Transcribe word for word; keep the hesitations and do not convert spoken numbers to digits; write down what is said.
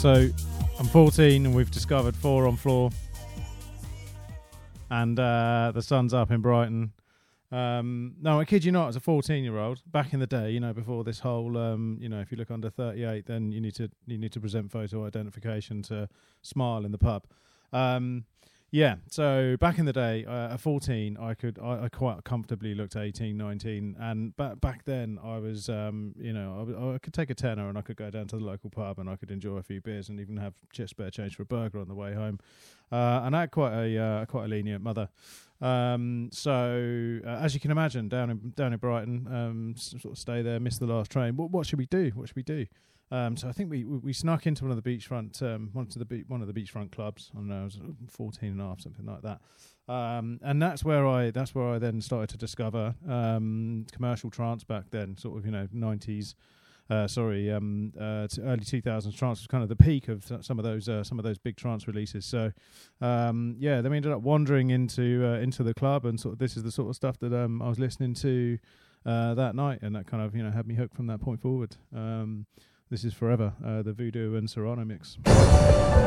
So I'm fourteen and we've discovered four on floor, and uh, the sun's up in Brighton. Um, no, I kid you not, as a fourteen-year-old, back in the day, you know, before this whole, um, you know, if you look under thirty-eight, then you need to you need to present photo identification to smile in the pub. Um, yeah, so back in the day, uh, at fourteen, I could I, I quite comfortably looked eighteen, nineteen, and back back then I was, um, you know, I, w- I could take a tenner and I could go down to the local pub and I could enjoy a few beers and even have just spare change for a burger on the way home. Uh, and I had quite a uh, quite a lenient mother. Um, so uh, as you can imagine, down in down in Brighton, um, sort of stay there, miss the last train. What what should we do? What should we do? Um, so I think we, we we snuck into one of the beachfront um, one of the be- one of the beachfront clubs. I don't know, I was fourteen and a half, something like that. Um, and that's where I that's where I then started to discover um, commercial trance back then, sort of you know nineties. Uh, sorry, um, uh, to early two thousands trance was kind of the peak of some of those uh, some of those big trance releases. So, um, yeah, then we ended up wandering into uh, into the club, and sort of this is the sort of stuff that um, I was listening to uh, that night, and that kind of you know had me hooked from that point forward. Um, this is Forever, uh, the Voodoo and Serrano mix.